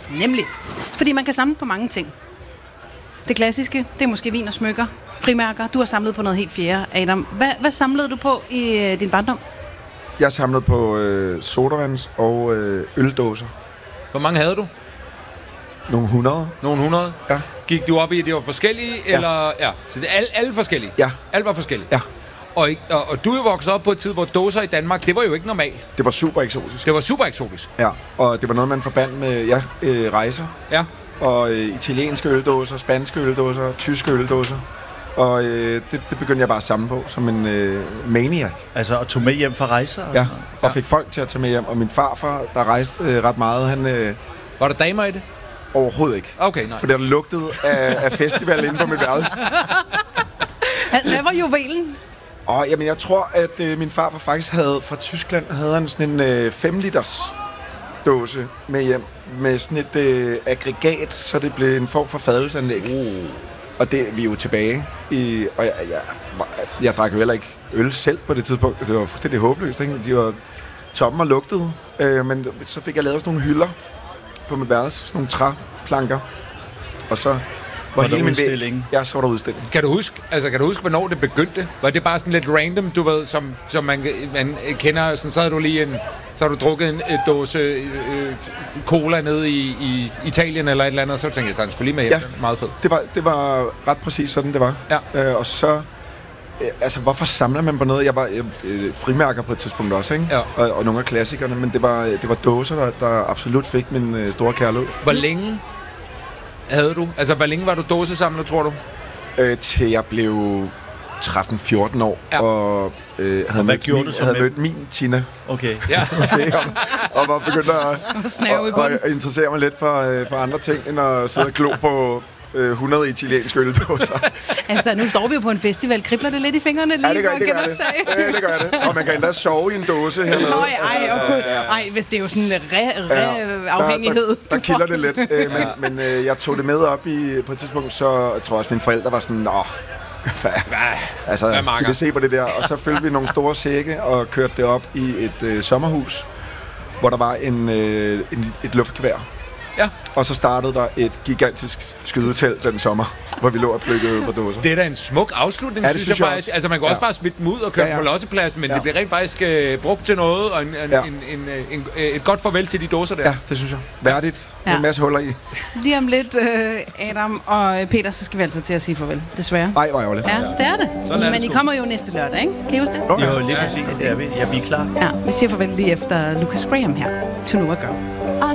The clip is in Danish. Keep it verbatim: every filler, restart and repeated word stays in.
Nemlig. Fordi man kan samle på mange ting. Det klassiske, det er måske vin og smykker, frimærker. Du har samlet på noget helt fjerde, Adam. Hvad, hvad samlede du på i øh, din barndom? Jeg samlede på øh, sodavands- og øh, øldåser. Hvor mange havde du? Nogle hundrede. Nogle hundrede? Ja. Gik du op i, at det var forskellige, Ja. eller... Ja, så det er alle, alle forskellige? Ja. Alt var forskellige? Ja. Og, og, og du er jo vokset op på et tid, hvor dåser i Danmark, det var jo ikke normalt. Det var super eksotisk. Det var super eksotisk. Ja, og det var noget, man forbandt med ja, øh, rejser. Ja. Og øh, italienske øldåser, spanske øldåser, tyske øldåser. Og øh, det, det begyndte jeg bare at samle på som en øh, maniac. Altså at tog med hjem fra rejser? Og ja, og fik folk til at tage med hjem. Og min farfar, der rejste øh, ret meget, han... Øh, var der damer i det? Overhovedet ikke. Okay, nej. For det lugtede af, af festival inde på mit værelse. Hvad var juvelen? Og jamen, jeg tror, at øh, min farfar faktisk havde fra Tyskland havde han sådan en øh, fem liters dåse med hjem med sådan et øh, aggregat, så det blev en form for fadelsanlæg. Uh. Og det vi er jo tilbage i, og jeg, jeg, jeg drak jo heller ikke øl selv på det tidspunkt. Det var fuldstændig håbløst, ikke? De var toppen og lugtede, øh, men så fik jeg lavet sådan nogle hylder på mit værelse, sådan nogle træplanker, og så var hele der min udstilling? Væg, ja, så var der udstilling. Kan du huske, altså kan du huske, hvornår det begyndte? Var det bare sådan lidt random, du ved, som, som man, man kender, sådan, så havde du lige en, så har du drukket en et dåse øh, cola nede i, i Italien eller et eller andet, og så tænkte jeg, at den skulle lige med hjem. Ja, meget fedt. Det var, det var ret præcis sådan, det var. Ja. Øh, og så, øh, altså hvorfor samler man på noget? Jeg var øh, frimærker på et tidspunkt også, ikke? Ja. Og, og nogle af klassikerne, men det var, det var dåser, der, der absolut fik min øh, store kærlighed. Hvor længe havde du? Altså, hvor længe var du dåsesamler, tror du? Øh, til jeg blev tretten fjorten år, ja. og øh, havde, og mødt min, du havde mødt min Tina. Okay. Ja. og, og var begyndt at, at, at interessere mig lidt for, øh, for andre ting, end at sidde og glo på øh, hundrede italienske øldåser. Altså, nu står vi jo på en festival. Kribler det lidt i fingrene lige ja, det gør, for det at gør genoptage? det. Ja, det gør det. Og man kan endda sove i en dåse hernede. Nå, ej, og gud. Ej, hvis det er jo sådan en re-afhængighed. Der, der, der kilder det lidt. Øh, men men øh, jeg tog det med op i, på et tidspunkt, så jeg tror også, mine forældre var sådan, nå, altså, skal vi se på det der? Og så følte vi nogle store sække og kørte det op i et øh, sommerhus, hvor der var en, øh, en, et luftgevær. Ja. Og så startede der et gigantisk skydetelt den sommer, hvor vi lå og plukkede på dåser. Det er da en smuk afslutning, ja, synes, synes jeg, jeg faktisk. Altså, man kan ja. også bare smitte dem ud og køre ja, ja. på lossepladsen, men ja. det bliver rent faktisk øh, brugt til noget, og en, en, ja. en, en, en, en, et godt farvel til de dåser der. Ja, det synes jeg. Værdigt. Ja. En masse huller i. Lige om lidt, øh, Adam og Peter, så skal vi altså til at sige farvel, desværre. Nej, hvor ærgerligt. Ja, det er det. Sådan er men det I kommer jo næste lørdag, ikke? Kan I huske det? Okay. Jo, lige præcis. Ja, det er vi. Ja, vi er klar. Ja, vi siger farvel lige efter Lucas Graham her. To Know a Girl.